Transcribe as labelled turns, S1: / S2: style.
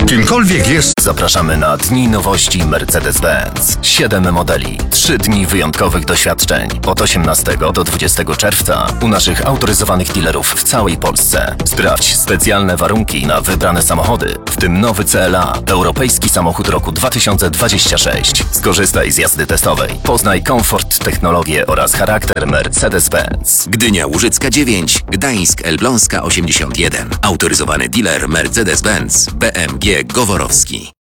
S1: Kimkolwiek jest.
S2: Zapraszamy na Dni Nowości Mercedes-Benz. 7 modeli, 3 dni wyjątkowych doświadczeń. Od 18 do 20 czerwca u naszych autoryzowanych dealerów w całej Polsce. Sprawdź specjalne warunki na wybrane samochody, w tym nowy CLA, europejski samochód roku 2026. Skorzystaj z jazdy testowej. Poznaj komfort, technologię oraz charakter Mercedes-Benz.
S3: Gdynia Łużycka 9, Gdańsk Elbląska 81. Autoryzowany dealer Mercedes-Benz BMG Goworowski.